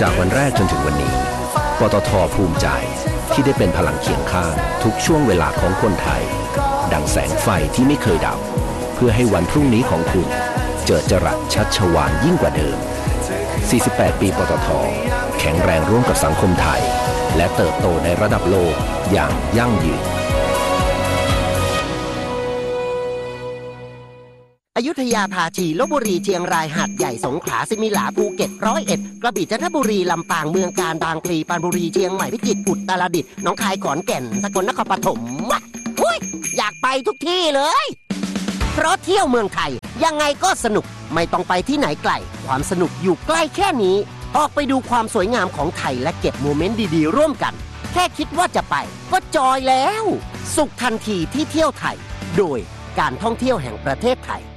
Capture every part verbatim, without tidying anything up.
จากวันแรกจนถึงวันนี้ปตท.ภูมิใจที่ได้เป็นพลังเคียงข้างทุกช่วงเวลาของคนไทยดังแสงไฟที่ไม่เคยดับเพื่อให้วันพรุ่งนี้ของคุณเจิดจรัสชัชวาลยิ่งกว่าเดิมสี่สิบแปดปีปตท.แข็งแรงร่วมกับสังคมไทยและเติบโตในระดับโลกอย่างยั่งยืนอยุธยาภาชีลพบุรีเชียงรายหาดใหญ่สงขลาสิมิหลาภูเก็ตร้อยเอ็ดกระบี่จันทบุรีลำปางเมืองกาญบางพลีปรานบุรีเชียงใหม่พิจิตรอุตรดิตถ์หนองคายขอนแก่นสกลนครปฐมอุ้ยอยากไปทุกที่เลยเพราะเที่ยวเมืองไทยยังไงก็สนุกไม่ต้องไปที่ไหนไกลความสนุกอยู่ใกล้แค่นี้ออกไปดูความสวยงามของไทยและเก็บโมเมนต์ดีๆร่วมกันแค่คิดว่าจะไปก็จอยแล้วสุขทันทีที่เที่ยวไทยโดยการท่องเที่ยวแห่งประเทศไทย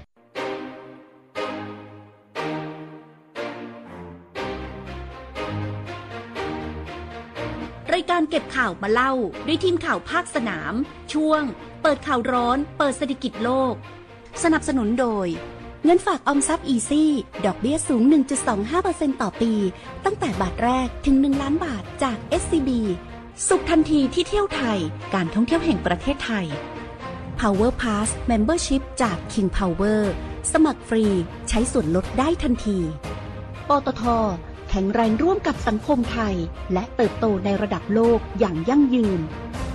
รายการเก็บข่าวมาเล่าด้วยทีมข่าวภาคสนามช่วงเปิดข่าวร้อนเปิดเศรษฐกิจโลกสนับสนุนโดยเงินฝากออมทรัพย์อีซี่ดอกเบี้ยสูง หนึ่งจุดสองห้าเปอร์เซ็นต์ ต่อปีตั้งแต่บาทแรกถึงหนึ่งล้านบาทจาก เอส ซี บี สุขทันทีที่เที่ยวไทยการท่องเที่ยวแห่งประเทศไทย Power Pass Membership จาก King Power สมัครฟรีใช้ส่วนลดได้ทันทีปตท.แข็งแรงร่วมกับสังคมไทยและเติบโตในระดับโลกอย่างยั่งยืน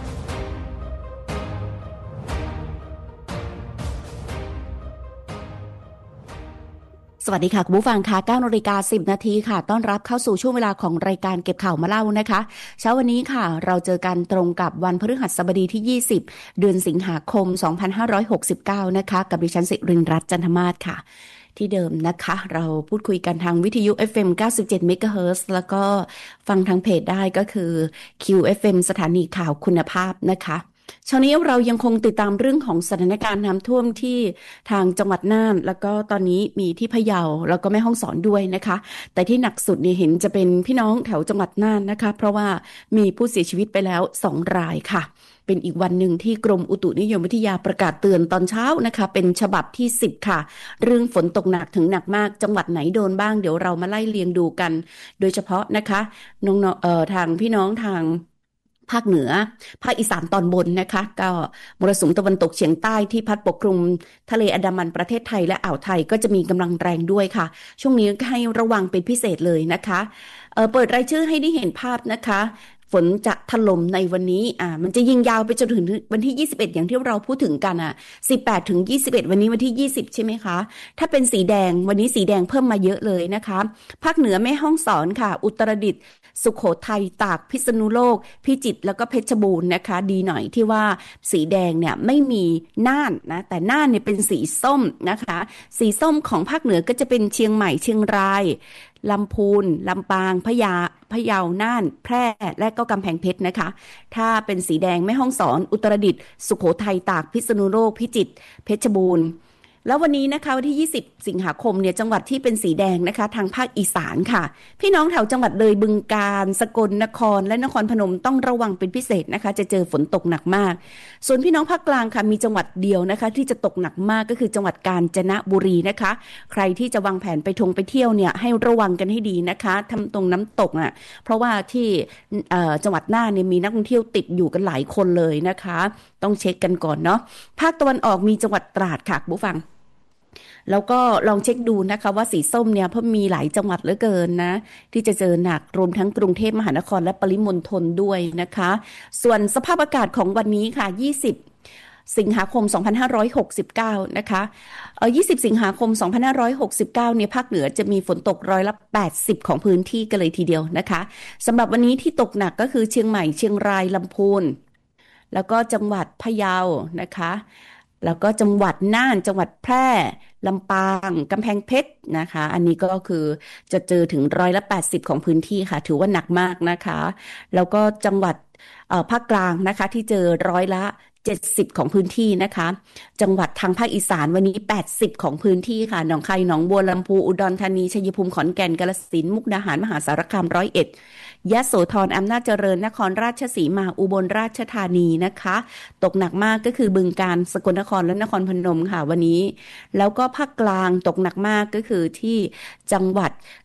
สวัสดีค่ะคุณผู้ฟังค่ะ เก้านาฬิกาสิบนาทีค่ะต้อนรับเข้าสู่ช่วงเวลาของรายการเก็บข่าวมาเล่านะคะเช้าวันนี้ค่ะเราเจอกันตรงกับวันพฤหัสบดีที่ยี่สิบเดือนสิงหาคมสองพันห้าร้อยหกสิบเก้านะคะกับดิฉันศิรินทร์รัตน์จันทมาศค่ะที่เดิมนะคะเราพูดคุยกันทางวิทยุ เอฟ เอ็ม เก้าสิบเจ็ด เมกะเฮิรตซ์แล้วก็ฟังทางเพจได้ก็คือ คิว เอฟ เอ็ม สถานีข่าวคุณภาพนะคะเช้านี้เรายังคงติดตามเรื่องของสถานการณ์น้ำท่วมที่ทางจังหวัดน่านแล้วก็ตอนนี้มีที่พะเยาแล้วก็แม่ฮ่องสอนด้วยนะคะแต่ที่หนักสุดเนี่ยเห็นจะเป็นพี่น้องแถวจังหวัดน่านนะคะเพราะว่ามีผู้เสียชีวิตไปแล้วสองรายค่ะเป็นอีกวันหนึ่งที่กรมอุตุนิยมวิทยาประกาศเตือนตอนเช้านะคะเป็นฉบับที่สิบค่ะเรื่องฝนตกหนักถึงหนักมากจังหวัดไหนโดนบ้างเดี๋ยวเรามาไล่เรียงดูกันโดยเฉพาะนะคะน้องๆเอ่อทางพี่น้องทางภาคเหนือภาคอีสานตอนบนนะคะก็มรสุมตะวันตกเฉียงใต้ที่พัดปกคลุมทะเลอันดามันประเทศไทยและอ่าวไทยก็จะมีกำลังแรงด้วยค่ะช่วงนี้ให้ระวังเป็นพิเศษเลยนะคะเอ่อเปิดรายชื่อให้ได้เห็นภาพนะคะฝนจะถล่มในวันนี้อ่ามันจะยิงยาวไปจนถึงวันที่ยี่สิบเอ็ดอย่างที่เราพูดถึงกันอ่ะสิบแปดถึงยี่สิบเอ็ดวันนี้วันที่ยี่สิบใช่ไหมคะถ้าเป็นสีแดงวันนี้สีแดงเพิ่มมาเยอะเลยนะคะภาคเหนือแม่ฮ่องสอนค่ะอุตรดิตถ์สุโขทัยตากพิษณุโลกพิจิตรแล้วก็เพชรบูรณ์นะคะดีหน่อยที่ว่าสีแดงเนี่ยไม่มีน่านนะแต่น่านเนี่ยเป็นสีส้มนะคะสีส้มของภาคเหนือก็จะเป็นเชียงใหม่เชียงรายลำพูนลำปางพะยาพะเยาน่านแพร่และก็กำแพงเพชรนะคะถ้าเป็นสีแดงแม่ฮ่องสอนอุตรดิตถ์สุโขทัยตากพิษณุโลกพิจิตรเพชรบูรณ์แล้ววันนี้นะคะวันที่ยี่สิบสิงหาคมเนี่ยจังหวัดที่เป็นสีแดงนะคะทางภาคอีสานค่ะพี่น้องแถวจังหวัดเลยบึงกาฬสกลนครและนครพนมต้องระวังเป็นพิเศษนะคะจะเจอฝนตกหนักมากส่วนพี่น้องภาคกลางค่ะมีจังหวัดเดียวนะคะที่จะตกหนักมากก็คือจังหวัดกาญจนบุรีนะคะใครที่จะวางแผนไปท่องไปเที่ยวเนี่ยให้ระวังกันให้ดีนะคะทำตรงน้ำตกอ่ะเพราะว่าที่จังหวัดน่านเนี่ยมีนักท่องเที่ยวติดอยู่กันหลายคนเลยนะคะต้องเช็คกันก่อนเนาะภาคตะวันออกมีจังหวัดตราดค่ะผู้ฟังแล้วก็ลองเช็คดูนะคะว่าสีส้มเนี่ยเพราะมีหลายจังหวัดเหลือเกินนะที่จะเจอหนักรวมทั้งกรุงเทพมหานครและปริมณฑลด้วยนะคะส่วนสภาพอากาศของวันนี้ค่ะยี่สิบสิงหาคมสองพันห้าร้อยหกสิบเก้านะคะเอ่อยี่สิบสิงหาคมสองพันห้าร้อยหกสิบเก้าเนี่ยภาคเหนือจะมีฝนตกร้อยละแปดสิบของพื้นที่กันเลยทีเดียวนะคะสำหรับวันนี้ที่ตกหนักก็คือเชียงใหม่เชียงรายลำพูนแล้วก็จังหวัดพะเยานะคะแล้วก็จังหวัดน่านจังหวัดแพร่ลำปางกำแพงเพชรนะคะอันนี้ก็คือจะเจอถึงร้อยละแปดสิบของพื้นที่ค่ะถือว่าหนักมากนะคะแล้วก็จังหวัดเอ่อภาคกลางนะคะที่เจอร้อยละเจ็ดสิบของพื้นที่นะคะจังหวัดทางภาคอีสานวันนี้แปดสิบของพื้นที่ค่ะหนองคายหนองบัวลำพูอุดรธานีชัยภูมิขอนแก่นกาฬสินธุ์มุกดาหารมหาสารคามร้อยเอ็ดยโสธรอำนาจเจริญนครราชสีมาอุบลราชธานีนะคะตกหนักมากก็คือบึงกาฬสกลนครและนครพนมค่ะวันนี้แล้วก็ภาคกลางตกหนักมากก็คือที่จังหวัด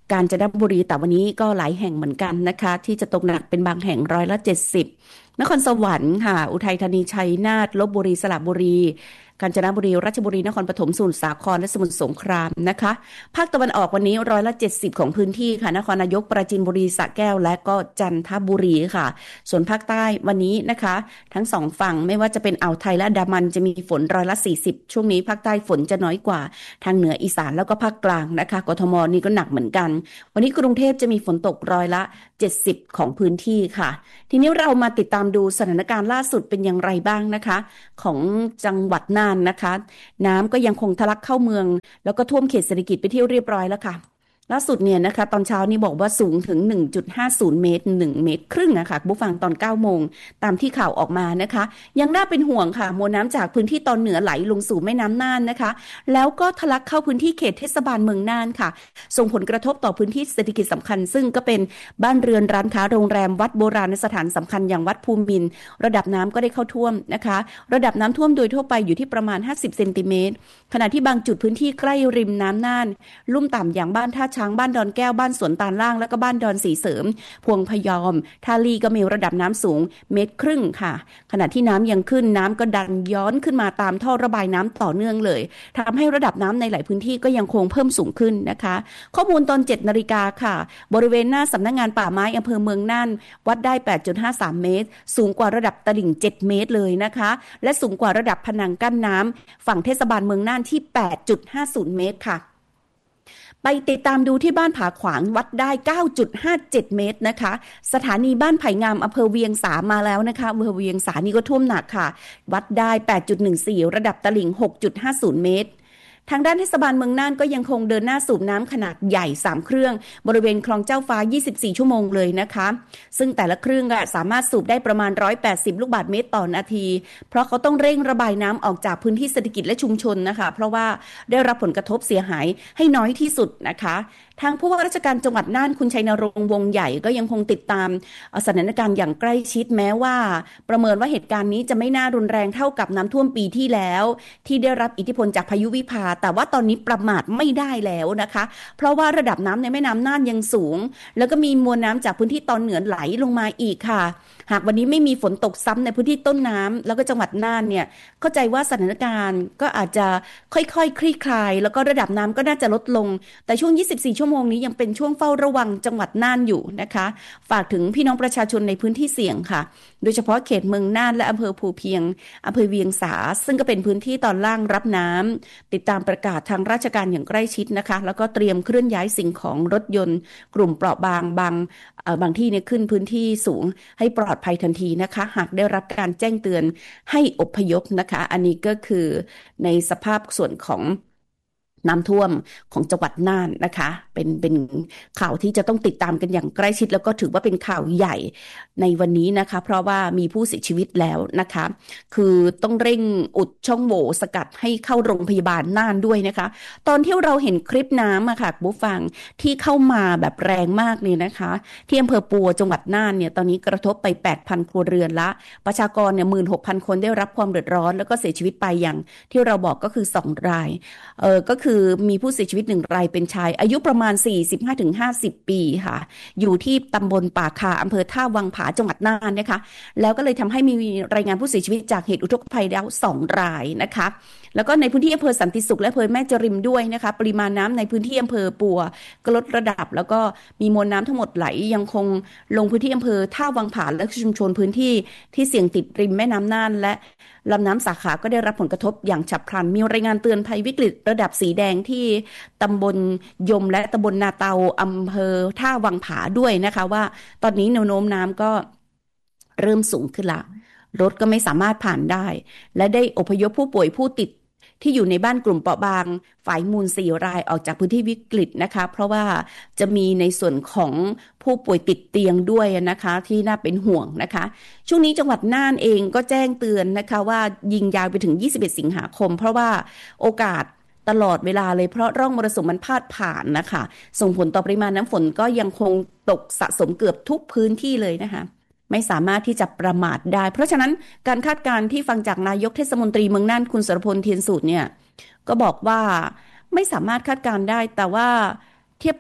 กาญจนบุรีแต่วันนี้ก็หลายแห่งเหมือนกันนะคะที่จะตกหนักเป็นบางแห่งร้อยละเจ็ดสิบนครสวรรค์ค่ะอุทัยธานีชัยนาทลพบุรีสระบุรีกาญจนบุรีราชบุรีนครปฐมสมุทรสาครและสมุทรสงครามนะคะภาคตะวันออกวันนี้ร้อยละเจ็ดสิบของพื้นที่ค่ะนครนายกปราจีนบุรีสระแก้วและก็จันทบุรีค่ะส่วนภาคใต้วันนี้นะคะทั้งสองฝั่งไม่ว่าจะเป็นอ่าวไทยและอันดามันจะมีฝนร้อยละสี่สิบช่วงนี้ภาคใต้ฝนจะน้อยกว่าทางเหนืออีสานแล้วก็ภาคกลางนะคะกทมนี่ก็หนักเหมือนกันวันนี้กรุงเทพจะมีฝนตกร้อยละเจ็ดสิบของพื้นที่ค่ะทีนี้เรามาติดตามดูสถานการณ์ล่าสุดเป็นอย่างไรบ้างนะคะของจังหวัดน่านนะคะน้ำก็ยังคงทะลักเข้าเมืองแล้วก็ท่วมเขตเศรษฐกิจไปที่เรียบร้อยแล้วค่ะล่าสุดเนี่ยนะคะตอนเช้านี้บอกว่าสูงถึง หนึ่งจุดห้าศูนย์ เมตรหนึ่งเมตรครึ่งนะคะผู้ฟังตอนเก้าโมงตามที่ข่าวออกมานะคะยังน่าเป็นห่วงค่ะมวลน้ำจากพื้นที่ตอนเหนือไหลลงสู่แม่น้ำน่านนะคะแล้วก็ทะลักเข้าพื้นที่เขตเทศบาลเมืองน่านค่ะส่งผลกระทบต่อพื้นที่เศรษฐกิจสำคัญซึ่งก็เป็นบ้านเรือนร้านค้าโรงแรมวัดโบราณสถานสำคัญอย่างวัดภูมินทร์ระดับน้ำก็ได้เข้าท่วมนะคะระดับน้ำท่วมโดยทั่วไปอยู่ที่ประมาณห้าสิบเซนติเมตรขณะที่บางจุดพื้นที่ใกล้ริมน้ำน่านลุ่มต่ำอย่างบ้านท่าช้างบ้านดอนแก้วบ้านสวนตาลล่างและก็บ้านดอนสีเสริมพวงพยอมทาลีก็มีระดับน้ำสูงเมตรครึ่งค่ะขณะที่น้ำยังขึ้นน้ำก็ดันย้อนขึ้นมาตามท่อระบายน้ำต่อเนื่องเลยทำให้ระดับน้ำในหลายพื้นที่ก็ยังคงเพิ่มสูงขึ้นนะคะข้อมูลตอนเจ็ดนาฬิกาค่ะบริเวณหน้าสำนักงานป่าไม้อำเภอเมืองน่านวัดได้ แปดจุดห้าสาม เมตรสูงกว่าระดับตลิ่งเจ็ดเมตรเลยนะคะและสูงกว่าระดับผนังกั้นน้ำฝั่งเทศบาลเมืองน่านที่ แปดจุดห้าศูนย์ เมตรค่ะไปติดตามดูที่บ้านผาขวางวัดได้ เก้าจุดห้าเจ็ด เมตรนะคะสถานีบ้านไผ่งามอำเภอเวียงสามาแล้วนะคะอำเภอเวียงสานี่ก็ท่วมหนักค่ะวัดได้ แปดจุดหนึ่งสี่ ระดับตลิ่ง หกจุดห้าศูนย์ เมตรทางด้านเทศบาลเมืองน่านก็ยังคงเดินหน้าสูบน้ำขนาดใหญ่สามเครื่องบริเวณคลองเจ้าฟ้ายี่สิบสี่ชั่วโมงเลยนะคะซึ่งแต่ละเครื่องก็สามารถสูบได้ประมาณหนึ่งร้อยแปดสิบลูกบาศก์เมตรต่อนาทีเพราะเขาต้องเร่งระบายน้ำออกจากพื้นที่เศรษฐกิจและชุมชนนะคะเพราะว่าได้รับผลกระทบเสียหายให้น้อยที่สุดนะคะทางผู้ว่าราชการจังหวัดน่านคุณชัยนรงค์วงใหญ่ก็ยังคงติดตามสถานการณ์อย่างใกล้ชิดแม้ว่าประเมินว่าเหตุการณ์นี้จะไม่น่ารุนแรงเท่ากับน้ำท่วมปีที่แล้วที่ได้รับอิทธิพลจากพายุวิภาแต่ว่าตอนนี้ประมาทไม่ได้แล้วนะคะเพราะว่าระดับน้ำในแม่น้ำน่านยังสูงแล้วก็มีมวลน้ำจากพื้นที่ตอนเหนือไหลลงมาอีกค่ะหากวันนี้ไม่มีฝนตกซ้ำในพื้นที่ต้นน้ำแล้วก็จังหวัดน่านเนี่ยเข้าใจว่าสถานการณ์ก็อาจจะค่อยๆคลี่คลายแล้วก็ระดับน้ำก็น่าจะลดลงแต่ช่วงยี่สิบสี่ชั่วโมงนี้ยังเป็นช่วงเฝ้าระวังจังหวัดน่านอยู่นะคะฝากถึงพี่น้องประชาชนในพื้นที่เสี่ยงค่ะโดยเฉพาะเขตเมืองน่านและอำเภอภูเพียงอำเภอเวียงสาซึ่งก็เป็นพื้นที่ตอนล่างรับน้ำติดตามประกาศทางราชการอย่างใกล้ชิดนะคะแล้วก็เตรียมเคลื่อนย้ายสิ่งของรถยนต์กลุ่มเปราะบางบางบางที่เนี่ยขึ้นพื้นที่สูงให้ปลอดภัยทันทีนะคะหากได้รับการแจ้งเตือนให้อพยพนะคะอันนี้ก็คือในสภาพส่วนของน้ำท่วมของจังหวัดน่านนะคะเป็นเป็นข่าวที่จะต้องติดตามกันอย่างใกล้ชิดแล้วก็ถือว่าเป็นข่าวใหญ่ในวันนี้นะคะเพราะว่ามีผู้เสียชีวิตแล้วนะคะคือต้องเร่งอุดช่องโหว่สกัดให้เข้าโรงพยาบาลน่านด้วยนะคะตอนที่เราเห็นคลิปน้ำอะค่ะผู้ฟังที่เข้ามาแบบแรงมากเนี่ยนะคะที่อำเภอปัวจังหวัดน่านเนี่ยตอนนี้กระทบไป แปดพัน ครัวเรือนละประชากรเนี่ย หนึ่งหมื่นหกพัน คนได้รับความเดือดร้อนแล้วก็เสียชีวิตไปอย่างที่เราบอกก็คือสองรายเออก็คือมีผู้เสียชีวิตหนึ่งรายเป็นชายอายุประมาณ สี่สิบห้าถึงห้าสิบ ปีค่ะอยู่ที่ตำบลป่าคาอำเภอท่าวังผาจังหวัดน่านนะคะแล้วก็เลยทำให้มีรายงานผู้เสียชีวิตจากเหตุอุทกภัยแล้วสองรายนะคะแล้วก็ในพื้นที่อำเภอสันติสุขและอำเภอแม่จริมด้วยนะคะปริมาณน้ำในพื้นที่อำเภอปัวก็ลดระดับแล้วก็มีมวลน้ำทั้งหมดไหลยังคงลงพื้นที่อำเภอท่าวังผาและชุมชนพื้นที่ที่เสี่ยงติดริมแม่น้ำน่านและลำน้ำสาขาก็ได้รับผลกระทบอย่างฉับพลันมีรายงานเตือนภัยวิกฤตระดับสีแดงที่ตำบลยมและตำบลนาเตาอำเภอท่าวังผาด้วยนะคะว่าตอนนี้แนวโน้มน้ำก็เริ่มสูงขึ้นละรถก็ไม่สามารถผ่านได้และได้อพยพผู้ป่วยผู้ติดที่อยู่ในบ้านกลุ่มเปราะบางฝ่ายมูลสี่รายออกจากพื้นที่วิกฤตนะคะเพราะว่าจะมีในส่วนของผู้ป่วยติดเตียงด้วยนะคะที่น่าเป็นห่วงนะคะช่วงนี้จังหวัดน่านเองก็แจ้งเตือนนะคะว่ายิงยาวไปถึงยี่สิบเอ็ดสิงหาคมเพราะว่าโอกาสตลอดเวลาเลยเพราะร่องมรสุมมันพาดผ่านนะคะส่งผลต่อปริมาณน้ำฝนก็ยังคงตกสะสมเกือบทุกพื้นที่เลยนะคะไม่สามารถที่จะประมาทได้เพราะฉะนั้นการคาดการณ์ที่ฟังจากนายกเทศมนตรีเมืองน่านคุณสรพลเทียนสูตรเนี่ยก็บอกว่าไม่สามารถคาดการณ์ได้แต่ว่าเทียบกับ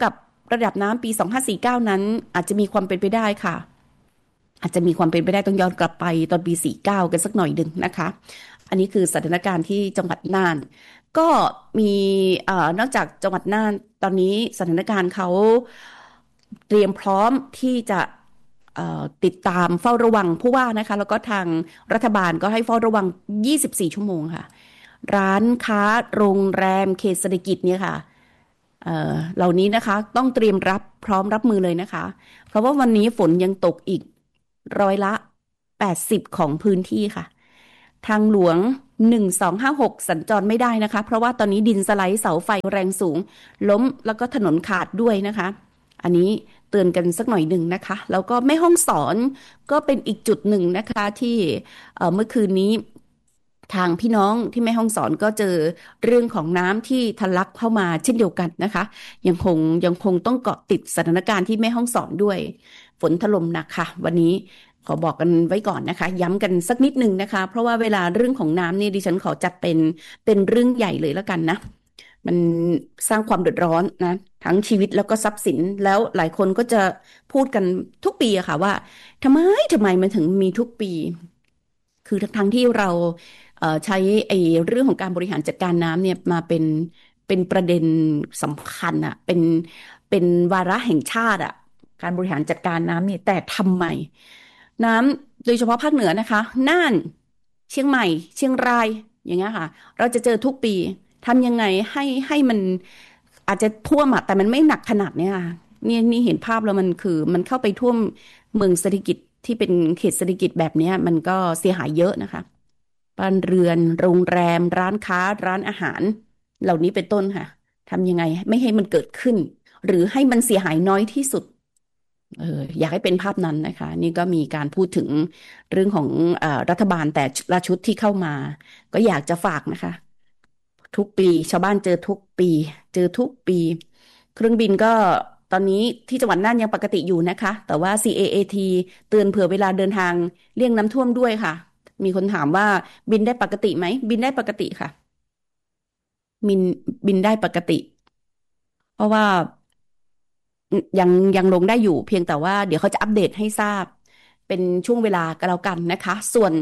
ระดับน้ำปีสองพันห้าร้อยสี่สิบเก้านั้นอาจจะมีความเป็นไปได้ค่ะอาจจะมีความเป็นไปได้ต้องย้อนกลับไปตอนปีสี่สิบเก้ากันสักหน่อยหนึ่งนะคะอันนี้คือสถานการณ์ที่จังหวัดน่านก็มีเอ่อนอกจากจังหวัดน่านตอนนี้สถานการณ์เขาเตรียมพร้อมที่จะติดตามเฝ้าระวังผู้ว่านะคะแล้วก็ทางรัฐบาลก็ให้เฝ้าระวังยี่สิบสี่ชั่วโมงค่ะร้านค้าโรงแรมเขตเศรษฐกิจเนี่ยค่ะเอ่อเหล่านี้นะคะต้องเตรียมรับพร้อมรับมือเลยนะคะเพราะว่าวันนี้ฝนยังตกอีกร้อยละแปดสิบของพื้นที่ค่ะทางหลวงหนึ่งสองห้าหกสัญจรไม่ได้นะคะเพราะว่าตอนนี้ดินสไลด์เสาไฟแรงสูงล้มแล้วก็ถนนขาดด้วยนะคะอันนี้เตือนกันสักหน่อยหนึ่งนะคะแล้วก็แม่ฮ่องสอนก็เป็นอีกจุดหนึ่งนะคะที่เมื่อคืนนี้ทางพี่น้องที่แม่ฮ่องสอนก็เจอเรื่องของน้ำที่ทะลักเข้ามาเช่นเดียวกันนะคะยังคงยังคงต้องเกาะติดสถานการณ์ที่แม่ฮ่องสอนด้วยฝนถล่มหนักค่ะวันนี้ขอบอกกันไว้ก่อนนะคะย้ำกันสักนิดนึงนะคะเพราะว่าเวลาเรื่องของน้ำนี่ดิฉันขอจัดเป็นเป็นเรื่องใหญ่เลยแล้วกันนะมันสร้างความเดือดร้อนนะทั้งชีวิตแล้วก็ทรัพย์สินแล้วหลายคนก็จะพูดกันทุกปีอะค่ะว่าทำไมทำไมมันถึงมีทุกปีคือทั้งที่เราใช้ไอ้เรื่องของการบริหารจัดการน้ำเนี่ยมาเป็นเป็นประเด็นสำคัญอะเป็นเป็นวาระแห่งชาติอะการบริหารจัดการน้ำเนี่ยแต่ทำไมน้ำโดยเฉพาะภาคเหนือนะคะน่านเชียงใหม่เชียงรายอย่างเงี้ยค่ะเราจะเจอทุกปีทำยังไงให้ให้มันอาจจะท่วมอะแต่มันไม่หนักขนาดเนี้ยนี่นี่เห็นภาพแล้วมันคือมันเข้าไปท่วมเมืองเศรษฐกิจที่เป็นเขตเศรษฐกิจแบบนี้มันก็เสียหายเยอะนะคะบ้านเรือนโรงแรมร้านค้าร้านอาหารเหล่านี้เป็นต้นค่ะทำยังไงไม่ให้มันเกิดขึ้นหรือให้มันเสียหายน้อยที่สุดเอออยากให้เป็นภาพนั้นนะคะนี่ก็มีการพูดถึงเรื่องของเอ่อรัฐบาลแต่ละชุดที่เข้ามาก็อยากจะฝากนะคะทุกปีชาวบ้านเจอทุกปีเจอทุกปีเครื่องบินก็ตอนนี้ที่จังหวัดน่านยังปกติอยู่นะคะแต่ว่า ซี เอ เอ ที เตือนเผื่อเวลาเดินทางเลี่ยงน้ำท่วมด้วยค่ะมีคนถามว่าบินได้ปกติไหมบินได้ปกติค่ะบินบินได้ปกติเพราะว่ายังยังลงได้อยู่เพียงแต่ว่าเดี๋ยวเขาจะอัปเดตให้ทราบเป็นช่วงเวลาก็แล้วกันนะคะส่วน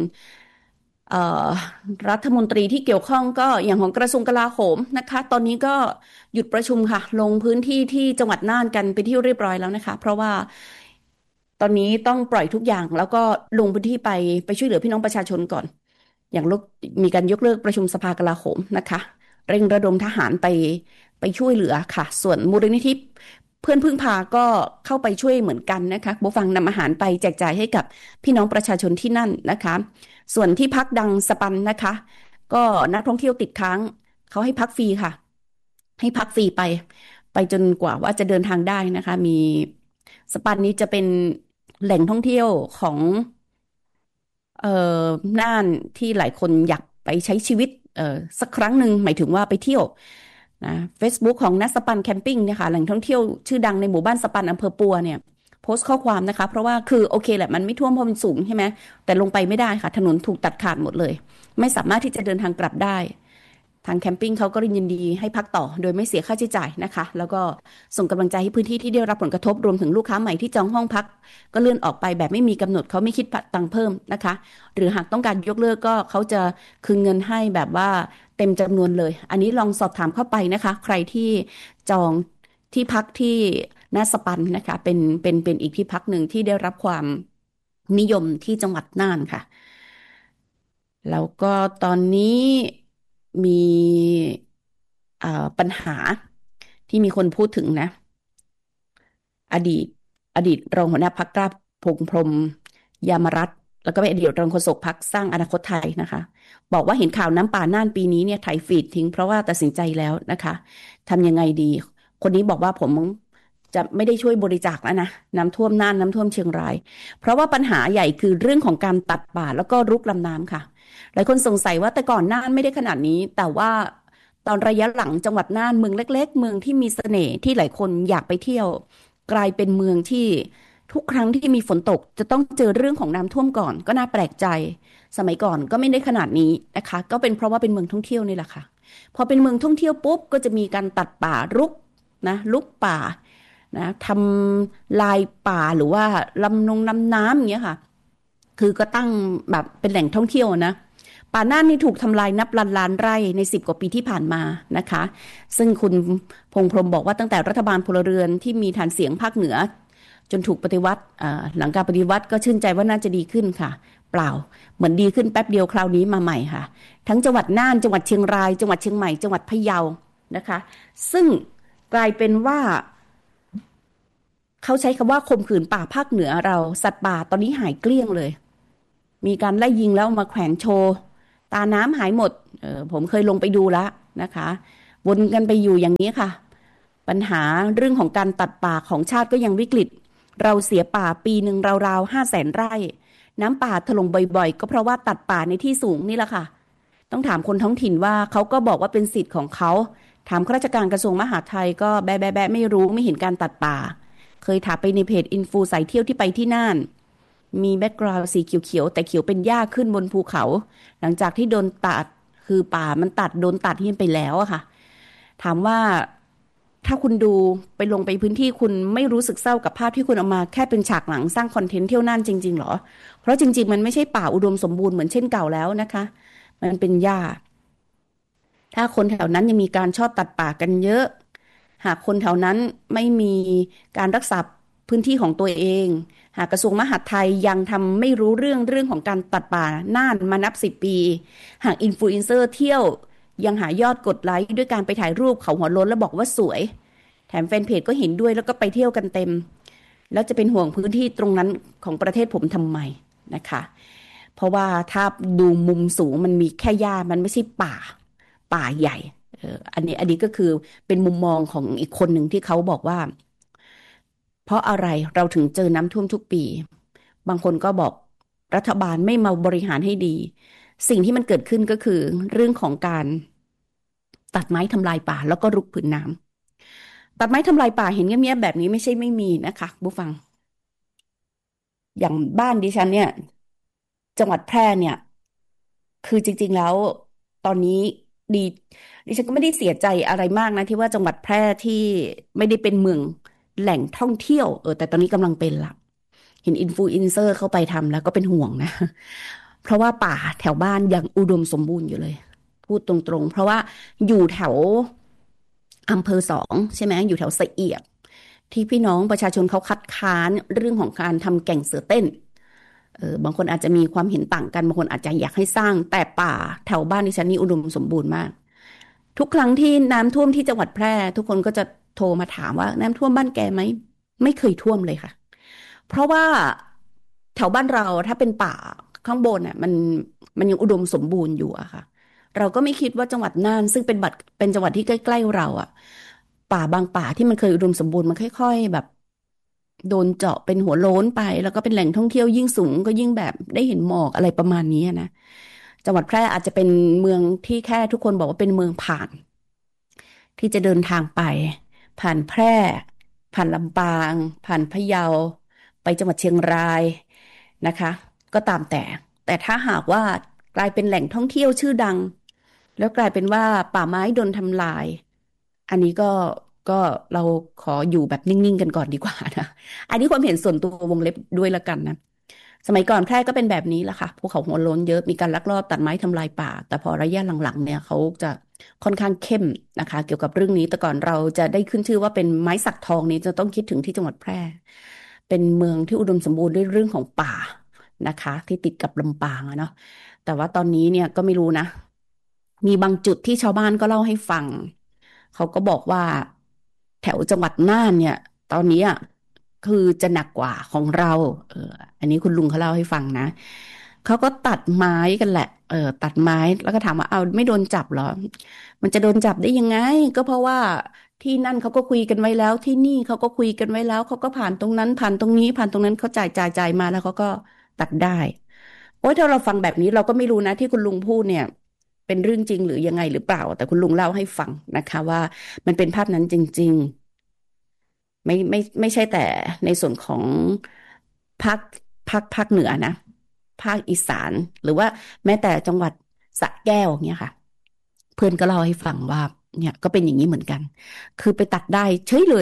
รัฐมนตรีที่เกี่ยวข้องก็อย่างของกระทรวงกลาโหมนะคะตอนนี้ก็หยุดประชุมค่ะลงพื้นที่ที่จังหวัดน่านกันไปที่เรียบร้อยแล้วนะคะเพราะว่าตอนนี้ต้องปล่อยทุกอย่างแล้วก็ลงพื้นที่ไปไปช่วยเหลือพี่น้องประชาชนก่อนอย่างลกมีการยกเลิกประชุมสภากลาโหมนะคะเร่งระดมทหารไปไปช่วยเหลือค่ะส่วนมูลนิธิเพื่อนพึ่งพาก็เข้าไปช่วยเหมือนกันนะคะผู้ฟังนำอาหารไปแจกจ่ายให้กับพี่น้องประชาชนที่นั่นนะคะส่วนที่พักดังสปันนะคะก็นักท่องเที่ยวติดค้างเขาให้พักฟรีค่ะให้พักฟรีไปไปจนกว่าว่าจะเดินทางได้นะคะมีสปันนี้จะเป็นแหล่งท่องเที่ยวของเอ่อน่านที่หลายคนอยากไปใช้ชีวิตเอ่อสักครั้งหนึ่งหมายถึงว่าไปเที่ยวนะ Facebook ของนัสปันแคมปิ้งเนี่ยค่ะแหล่งท่องเที่ยวชื่อดังในหมู่บ้านสปันอำเภอปัวเนี่ยโพสต์ข้อความนะคะเพราะว่าคือโอเคแหละมันไม่ท่วมเพราะมันสูงใช่ไหมแต่ลงไปไม่ได้ค่ะถนนถูกตัดขาดหมดเลยไม่สามารถที่จะเดินทางกลับได้ทางแคมปิ้งเขาก็ยินดีให้พักต่อโดยไม่เสียค่าใช้จ่ายนะคะแล้วก็ส่งกำลังใจให้พื้นที่ที่ได้รับผลกระทบรวมถึงลูกค้าใหม่ที่จองห้องพักก็เลื่อนออกไปแบบไม่มีกำหนดเขาไม่คิดตังค์เพิ่มนะคะหรือหากต้องการยกเลิกก็เขาจะคืนเงินให้แบบว่าเต็มจำนวนเลยอันนี้ลองสอบถามเข้าไปนะคะใครที่จองที่พักที่น่าสปันนะคะเป็นเป็นเป็นอีกที่พักหนึ่งที่ได้รับความนิยมที่จังหวัดน่านค่ะแล้วก็ตอนนี้มีปัญหาที่มีคนพูดถึงนะอดีตอดีตรองหัวหน้าพรรคกล้าพงษ์พรหมยามรัตน์แล้วก็เป็นอดีตรองโฆษกพรรคสร้างอนาคตไทยนะคะบอกว่าเห็นข่าวน้ำป่าน่านปีนี้เนี่ยไถฟีดทิ้งเพราะว่าตัดสินใจแล้วนะคะทำยังไงดีคนนี้บอกว่าผมจะไม่ได้ช่วยบริจาคแล้วนะน้ำท่วมน่านน้ำท่วมเชียงรายเพราะว่าปัญหาใหญ่คือเรื่องของการตัดป่าแล้วก็รุกลำน้ำค่ะหลายคนสงสัยว่าแต่ก่อนน่านไม่ได้ขนาดนี้แต่ว่าตอนระยะหลังจังหวัดน่านเมืองเล็กๆเมืองที่มีเสน่ห์ที่หลายคนอยากไปเที่ยวกลายเป็นเมืองที่ทุกครั้งที่มีฝนตกจะต้องเจอเรื่องของน้ำท่วมก่อนก็น่าแปลกใจสมัยก่อนก็ไม่ได้ขนาดนี้นะคะก็เป็นเพราะว่าเป็นเมืองท่องเที่ยวนี่แหละค่ะพอเป็นเมืองท่องเที่ยวปุ๊บก็จะมีการตัดป่ารุกนะลุกป่านะทำลายป่าหรือว่าลำนงลำน้ำอย่างเงี้ยค่ะคือก็ตั้งแบบเป็นแหล่งท่องเที่ยวนะป่าน่านนี่ถูกทำลายนับล้านล้านไร่ในสิบกว่าปีที่ผ่านมานะคะซึ่งคุณพงษ์พรหมบอกว่าตั้งแต่รัฐบาลพลเรือนที่มีฐานเสียงภาคเหนือจนถูกปฏิวัติหลังการปฏิวัติก็ชื่นใจว่าน่าจะดีขึ้นค่ะเปล่าเหมือนดีขึ้นแป๊บเดียวคราวนี้มาใหม่ค่ะทั้งจังหวัดน่านจังหวัดเชียงรายจังหวัดเชียงใหม่จังหวัดพะเยานะคะซึ่งกลายเป็นว่าเขาใช้คำว่าข่มขืนป่าภาคเหนือเราสัตว์ป่าตอนนี้หายเกลี้ยงเลยมีการไล่ยิงแล้วมาแขวนโชว์ตาน้ำหายหมดเออผมเคยลงไปดูแล้วนะคะวนกันไปอยู่อย่างนี้ค่ะปัญหาเรื่องของการตัดป่าของชาติก็ยังวิกฤตเราเสียป่าปีหนึ่งราวๆห้าแสนไร่น้ำป่าถล่มบ่อยๆก็เพราะว่าตัดป่าในที่สูงนี่แหละค่ะต้องถามคนท้องถิ่นว่าเขาก็บอกว่าเป็นสิทธิ์ของเขาถามข้าราชการกระทรวงมหาดไทยก็แบะแบะแบะไม่รู้ไม่เห็นการตัดป่าเคยถามไปในเพจอินฟูสายเที่ยวที่ไปที่น่านมีแบ็กกราวด์สีเขียวๆแต่เขียวเป็นหญ้าขึ้นบนภูเขาหลังจากที่โดนตัดคือป่ามันตัดโดนตัดที่ไปแล้วอะค่ะถามว่าถ้าคุณดูไปลงไปพื้นที่คุณไม่รู้สึกเศร้ากับภาพที่คุณเอามาแค่เป็นฉากหลังสร้างคอนเทนต์เที่ยวน่านจริงๆหรอเพราะจริงๆมันไม่ใช่ป่าอุดมสมบูรณ์เหมือนเช่นเก่าแล้วนะคะมันเป็นหญ้าถ้าคนแถวนั้นยังมีการชอบตัดป่ากันเยอะหากคนแถวนั้นไม่มีการรักษาพื้นที่ของตัวเองหากกระทรวงมหาดไทยยังทำไม่รู้เรื่องเรื่องของการตัดป่าน่านมานับสิบปีหากอินฟลูเอนเซอร์เที่ยวยังหายอดกดไลค์ด้วยการไปถ่ายรูปเขาหัวโล้นแล้วบอกว่าสวยแถมแฟนเพจก็เห็นด้วยแล้วก็ไปเที่ยวกันเต็มแล้วจะเป็นห่วงพื้นที่ตรงนั้นของประเทศผมทำไมนะคะเพราะว่าถ้าดูมุมสูงมันมีแค่หญ้ามันไม่ใช่ป่าป่าใหญ่เอออันนี้อันนี้ก็คือเป็นมุมมองของอีกคนหนึ่งที่เขาบอกว่าเพราะอะไรเราถึงเจอน้ำท่วมทุกปีบางคนก็บอกรัฐบาลไม่มาบริหารให้ดีสิ่งที่มันเกิดขึ้นก็คือเรื่องของการตัดไม้ทำลายป่าแล้วก็รุกผืนน้ำตัดไม้ทำลายป่าเห็นเงียบๆแบบนี้ไม่ใช่ไม่มีนะคะผู้ฟังอย่างบ้านดิฉันเนี่ยจังหวัดแพร่เนี่ยคือจริงๆแล้วตอนนี้ดีดิฉันก็ไม่ได้เสียใจอะไรมากนะที่ว่าจังหวัดแพร่ที่ไม่ได้เป็นเมืองแหล่งท่องเที่ยวเออแต่ตอนนี้กำลังเป็นละเห็นอินฟลูเอนเซอร์เข้าไปทำแล้วก็เป็นห่วงนะเพราะว่าป่าแถวบ้านยังอุดมสมบูรณ์อยู่เลยพูดตรงๆเพราะว่าอยู่แถวอำเภอสองใช่ไหมอยู่แถวสะเอียบที่พี่น้องประชาชนเขาคัดค้านเรื่องของการทำแก่งเสือเต้นเออบางคนอาจจะมีความเห็นต่างกันบางคนอาจจะอยากให้สร้างแต่ป่าแถวบ้านดิฉันนี่อุดมสมบูรณ์มากทุกครั้งที่น้ำท่วมที่จังหวัดแพร่ทุกคนก็จะโทรมาถามว่าน้ำท่วมบ้านแกไหมไม่เคยท่วมเลยค่ะเพราะว่าแถวบ้านเราถ้าเป็นป่าข้างบนอ่ะมันมันยังอุดมสมบูรณ์อยู่อะค่ะเราก็ไม่คิดว่าจังหวัดน่านซึ่งเป็นบัดเป็นจังหวัดที่ใกล้ๆเราอะป่าบางป่าที่มันเคยอุดมสมบูรณ์มันค่อยๆแบบโดนเจาะเป็นหัวโล้นไปแล้วก็เป็นแหล่งท่องเที่ยวยิ่งสูงก็ยิ่งแบบได้เห็นหมอกอะไรประมาณนี้นะจังหวัดแพร่อาจจะเป็นเมืองที่แค่ทุกคนบอกว่าเป็นเมืองผ่านที่จะเดินทางไปผ่านแพร่ผ่านลำปางผ่านพะเยาไปจังหวัดเชียงรายนะคะก็ตามแต่แต่ถ้าหากว่ากลายเป็นแหล่งท่องเที่ยวชื่อดังแล้วกลายเป็นว่าป่าไม้โดนทำลายอันนี้ก็ก็เราขออยู่แบบนิ่งๆกันก่อนดีกว่านะอันนี้ความเห็นส่วนตัววงเล็บด้วยละกันนะสมัยก่อนแพร่ก็เป็นแบบนี้แหละค่ะภูเขาหัวโล้นเยอะมีการลักลอบตัดไม้ทำลายป่าแต่พอระยะหลังๆเนี่ยเขาจะค่อนข้างเข้มนะคะเกี่ยวกับเรื่องนี้แต่ก่อนเราจะได้ขึ้นชื่อว่าเป็นไม้สักทองนี้จะต้องคิดถึงที่จังหวัดแพร่เป็นเมืองที่อุดมสมบูรณ์ด้วยเรื่องของป่านะคะที่ติดกับลำปางอะเนาะแต่ว่าตอนนี้เนี่ยก็ไม่รู้นะมีบางจุดที่ชาวบ้านก็เล่าให้ฟังเขาก็บอกว่าแถวจังหวัดน่านเนี่ยตอนนี้อ่ะคือจะหนักกว่าของเราเอออันนี้คุณลุงเขาเล่าให้ฟังนะเขาก็ตัดไม้กันแหละเออตัดไม้แล้วก็ถามว่าเอาไม่โดนจับเหรอมันจะโดนจับได้ยังไงก็เพราะว่าที่นั่นเขาก็คุยกันไว้แล้วที่นี่เขาก็คุยกันไว้แล้วเขาก็ผ่านตรงนั้นผ่านตรงนี้ผ่านตรงนั้นเขาจ่ายจ่ายจ่ายมาแล้วเขาก็ตัดได้โอ้ยถ้าเราฟังแบบนี้เราก็ไม่รู้นะที่คุณลุงพูดเนี่ยเป็นเรื่องจริงหรือยังไงหรือเปล่าแต่คุณลุงเล่าให้ฟังนะคะว่ามันเป็นภาพนั้นจริงๆไม่ไม่ไม่ใช่แต่ในส่วนของภาคภาคภาคเหนือนะภาคอีสานหรือว่าแม้แต่จังหวัดสระแก้วเนี่ยค่ะเพื่อนก็เล่าให้ฟังว่าเนี่ยก็เป็นอย่างนี้เหมือนกันคือไปตัดได้เฉยเลย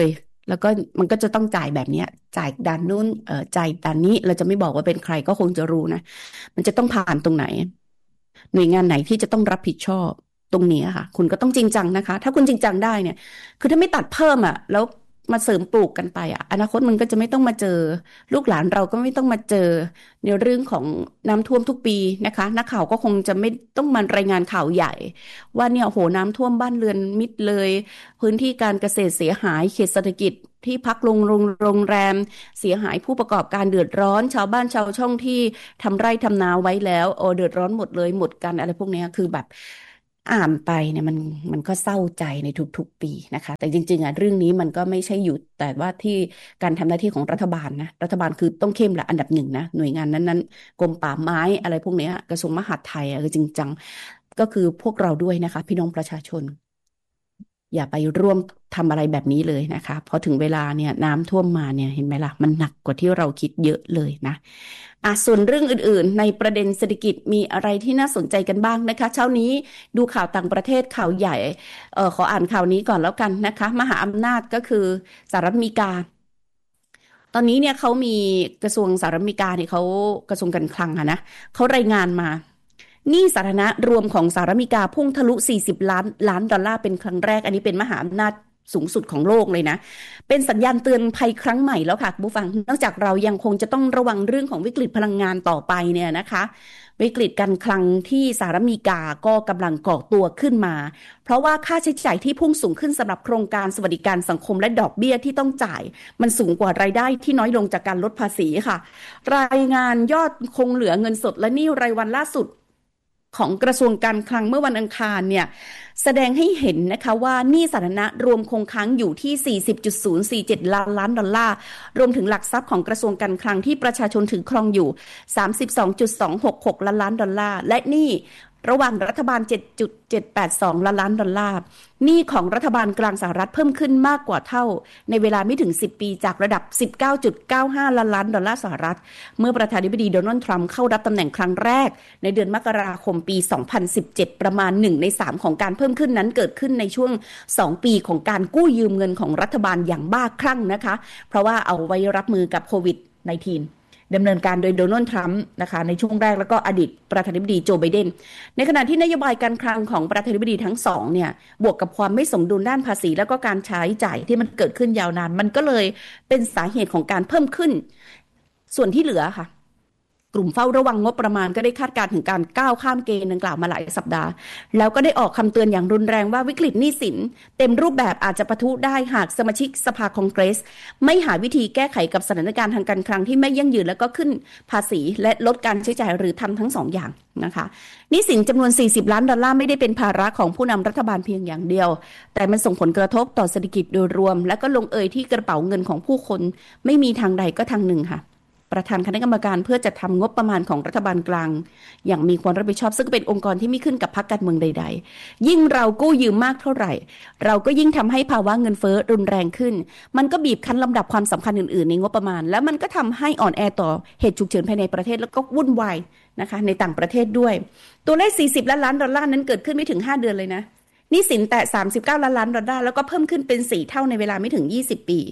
แล้วก็มันก็จะต้องจ่ายแบบเนี้ยจ่ายด้านนู้นเอ่อจ่ายด้านนี้เราจะไม่บอกว่าเป็นใครก็คงจะรู้นะมันจะต้องผ่านตรงไหนหน่วยงานไหนที่จะต้องรับผิดชอบตรงนี้ค่ะคุณก็ต้องจริงจังนะคะถ้าคุณจริงจังได้เนี่ยคือถ้าไม่ตัดเพิ่มอ่ะแล้วมาเสริมปลูกกันไปอ่ะอนาคตมันก็จะไม่ต้องมาเจอลูกหลานเราก็ไม่ต้องมาเจอในเรื่องของน้ำท่วมทุกปีนะคะนักข่าวก็คงจะไม่ต้องมารายงานข่าวใหญ่ว่าเนี่ยโหน้ำท่วมบ้านเรือนมิดเลยพื้นที่การเกษตรเสียหายเขตเศรษฐกิจที่พักโรงโรงโรงแรมเสียหายผู้ประกอบการเดือดร้อนชาวบ้านชาวช่องที่ทำไร่ทำนาไว้แล้วโอ้เดือดร้อนหมดเลยหมดกันอะไรพวกนี้คือแบบอ่านไปเนี่ยมันมันก็เศร้าใจในทุกๆปีนะคะแต่จริงๆอ่ะเรื่องนี้มันก็ไม่ใช่หยุดแต่ว่าที่การทำหน้าที่ของรัฐบาลนะรัฐบาลคือต้องเข้มแหละอันดับหนึ่งนะหน่วยงานนั้นๆกรมป่าไม้อะไรพวกนี้กระทรวงมหาดไทยอ่ะคือจริงจังก็คือพวกเราด้วยนะคะพี่น้องประชาชนอย่าไปร่วมทำอะไรแบบนี้เลยนะคะพอถึงเวลาเนี่ยน้ำท่วมมาเนี่ยเห็นไหมล่ะมันหนักกว่าที่เราคิดเยอะเลยนะอ่ะส่วนเรื่องอื่นๆในประเด็นเศรษฐกิจมีอะไรที่น่าสนใจกันบ้างนะคะเช้านี้ดูข่าวต่างประเทศข่าวใหญ่เอ่อขออ่านข่าวนี้ก่อนแล้วกันนะคะมหาอำนาจก็คือสหรัฐอเมริกาตอนนี้เนี่ยเขามีกระทรวงสหรัฐอเมริกาเนี่ยเขากระทรวงการคลังอะนะเขารายงานมาหนี้สาธารณะรวมของสหรัฐอเมริกาพุ่งทะลุสี่สิบล้านล้านดอลลาร์เป็นครั้งแรกอันนี้เป็นมหาอำนาจสูงสุดของโลกเลยนะเป็นสัญญาณเตือนภัยครั้งใหม่แล้วค่ะคุณผู้ฟังนอกจากเรายังคงจะต้องระวังเรื่องของวิกฤตพลังงานต่อไปเนี่ยนะคะวิกฤตการคลังที่สหรัฐอเมริกาก็กำลังก่อตัวขึ้นมาเพราะว่าค่าใช้จ่ายที่พุ่งสูงขึ้นสำหรับโครงการสวัสดิการสังคมและดอกเบี้ยที่ต้องจ่ายมันสูงกว่ารายได้ที่น้อยลงจากการลดภาษีค่ะรายงานยอดคงเหลือเงินสดและหนี้รายวันล่าสุดของกระทรวงการคลังเมื่อวันอังคารเนี่ยแสดงให้เห็นนะคะว่าหนี้สาธารณะรวมคงค้างอยู่ที่ สี่สิบจุดศูนย์สี่เจ็ด ล้านล้านดอลลาร์รวมถึงหลักทรัพย์ของกระทรวงการคลังที่ประชาชนถือครองอยู่ สามสิบสองจุดสองหกหก ล้านล้านดอลลาร์และหนี้ระหว่างรัฐบาล เจ็ดจุดเจ็ดแปดสอง ล้านล้านดอลลาร์หนี้ของรัฐบาลกลางสหรัฐเพิ่มขึ้นมากกว่าเท่าในเวลาไม่ถึงสิบปีจากระดับ สิบเก้าจุดเก้าห้า ล้านล้านดอลลาร์สหรัฐเมื่อประธานาธิบดีโดนัลด์ทรัมป์เข้ารับตำแหน่งครั้งแรกในเดือนมกราคมปีสองพันสิบเจ็ดประมาณหนึ่งในสามของการเพิ่มขึ้นนั้นเกิดขึ้นในช่วงสองปีของการกู้ยืมเงินของรัฐบาลอย่างบ้าคลั่งนะคะเพราะว่าเอาไว้รับมือกับโควิด สิบเก้าดำเนินการโดยโดนัลด์ทรัมป์นะคะในช่วงแรกแล้วก็อดีตประธานาธิบดีโจไบเดนในขณะที่นโยบายการคลังของประธานาธิบดีทั้งสองเนี่ยบวกกับความไม่สมดุลด้านภาษีแล้วก็การใช้จ่ายที่มันเกิดขึ้นยาวนานมันก็เลยเป็นสาเหตุของการเพิ่มขึ้นส่วนที่เหลือค่ะกลุ่มเฝ้าระวังงบประมาณก็ได้คาดการณ์ถึงการก้าวข้ามเกณฑ์ดังกล่าวมาหลายสัปดาห์แล้วก็ได้ออกคำเตือนอย่างรุนแรงว่าวิกฤตหนี้สินเต็มรูปแบบอาจจะปะทุได้หากสมาชิกสภาคองเกรสไม่หาวิธีแก้ไขกับสถานการณ์ทางการคลังที่ไม่ยั่งยืนแล้วก็ขึ้นภาษีและลดการใช้จ่ายหรือทำทั้งสองอย่างนะคะหนี้สินจำนวนสี่สิบล้านดอลลาร์ไม่ได้เป็นภาระของผู้นำรัฐบาลเพียงอย่างเดียวแต่มันส่งผลกระทบต่อเศรษฐกิจโดยรวมและก็ลงเอยที่กระเป๋าเงินของผู้คนไม่มีทางใดก็ทางหนึ่งค่ะประธานคณะกรรมการเพื่อจัดทำงบประมาณของรัฐบาลกลางอย่างมีความรับผิดชอบซึ่งเป็นองค์กรที่ไม่ขึ้นกับพรรคการเมืองใดๆยิ่งเรากู้ยืมมากเท่าไหร่เราก็ยิ่งทำให้ภาวะเงินเฟ้อรุนแรงขึ้นมันก็บีบคั้นลำดับความสำคัญอื่นๆในงบประมาณแล้วมันก็ทำให้อ่อนแอต่อเหตุฉุกเฉินภายในประเทศแล้วก็วุ่นวายนะคะในต่างประเทศด้วยตัวเลขสี่สิบล้านล้านดอลลาร์นั้นเกิดขึ้นไม่ถึงห้าเดือนเลยนะหนี้สินแตะสามสิบเก้าล้านล้านดอลลาร์แล้วก็เพิ่มขึ้นเป็นสี่เท่าในเวลาไม่ถึงยี่สิบปี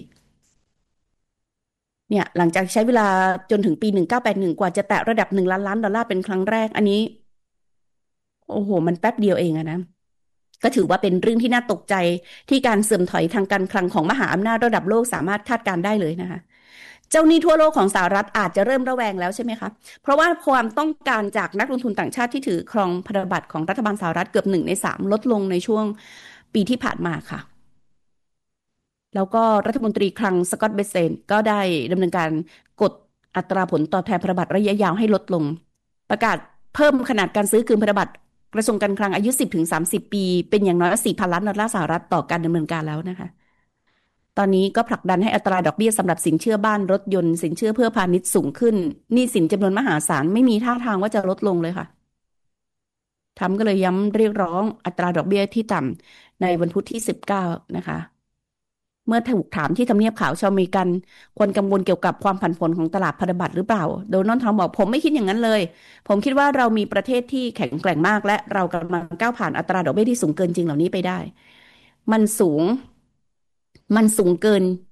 เนี่ยหลังจากใช้เวลาจนถึงปีหนึ่งเก้าแปดหนึ่งกว่าจะแตะระดับหนึ่งล้านล้านดอลลาร์เป็นครั้งแรกอันนี้โอ้โหมันแป๊บเดียวเองอะนะก็ถือว่าเป็นเรื่องที่น่าตกใจที่การเสื่อมถอยทางการคลังของมหาอำนาจระดับโลกสามารถคาดการณ์ได้เลยนะคะเจ้าหนี้ทั่วโลกของสหรัฐอาจจะเริ่มระแวงแล้วใช่ไหมคะเพราะว่าความต้องการจากนักลงทุนต่างชาติที่ถือครองพันธบัตรของรัฐบาลสหรัฐเกือบหนึ่งในสามลดลงในช่วงปีที่ผ่านมาค่ะแล้วก็รัฐมนตรีคลังสกอตต์เบเซนก็ได้ดำเนินการกดอัตราผลตอบแทนพันธบัตรระยะยาวให้ลดลงประกาศเพิ่มขนาดการซื้อคืนพันธบัตรกระทรวงการคลังอายุ สิบถึงสามสิบ ปีเป็นอย่างน้อย สี่พัน ล้านดอลลาร์สหรัฐต่อการดำเนินการแล้วนะคะตอนนี้ก็ผลักดันให้อัตราดอกเบี้ยสำหรับสินเชื่อบ้านรถยนต์สินเชื่อเพื่อพาณิชย์สูงขึ้นหนี้สินจำนวนมหาศาลไม่มีท่าทางว่าจะลดลงเลยค่ะทรัมป์ก็เลยย้ำเรียกร้องอัตราดอกเบี้ยที่ต่ำในวันพุธที่สิบเก้านะคะเมื่อถูกถามที่ทำเนียบขาวชาวอเมริกันควรกังวลเกี่ยวกับความผันผวนของตลาดพันธบัตรหรือเปล่าโดนัลด์ทรัมป์บอกผมไม่คิดอย่างนั้นเลยผมคิดว่าเรามีประเทศที่แข็งแกร่งมากและเรากำลังก้าวผ่านอัตราดอกเบี้ยที่สูงเกินจริงเหล่านี้ไปได้มันสูงมันสูงเกิน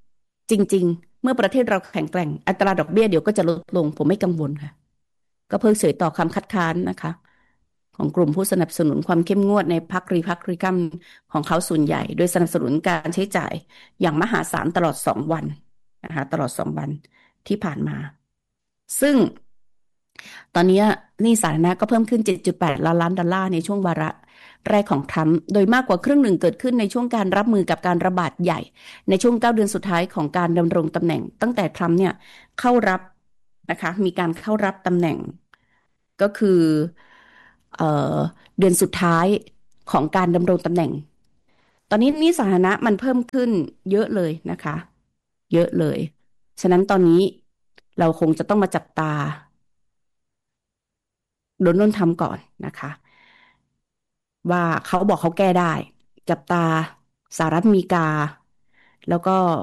จริงๆเมื่อประเทศเราแข็งแกร่งอัตราดอกเบี้ยเดี๋ยวก็จะลดลงผมไม่กังวลค่ะก็เพิกเฉยต่อคำคัดค้านนะคะของกลุ่มผู้สนับสนุนความเข้มงวดในพรรครีพับลิกันของเขาส่วนใหญ่โดยสนับสนุนการใช้จ่ายอย่างมหาศาลตลอดสองวันนะคะตลอดสองวันที่ผ่านมาซึ่งตอนนี้หนี้สาธารณะก็เพิ่มขึ้น เจ็ดจุดแปด ล้านล้านดอลลาร์ในช่วงวาระแรกของทรัมป์โดยมากกว่าครึ่งหนึ่งเกิดขึ้นในช่วงการรับมือกับการระบาดใหญ่ในช่วงเก้าเดือนสุดท้ายของการดำรงตำแหน่งตั้งแต่ทรัมป์เนี่ยเข้ารับนะคะมีการเข้ารับตำแหน่งก็คือเอ่อเดือนสุดท้ายของการดำรงตำแหน่งตอนนี้หนี้สาธารณะมันเพิ่มขึ้นเยอะเลยนะคะเยอะเลยฉะนั้นตอนนี้เราคงจะต้องมาจับตาโดนัลด์ทรัมป์ก่อนนะคะว่าเขาบอกเขาแก้ได้จับตาสหรัฐอเมริกาแล้วก็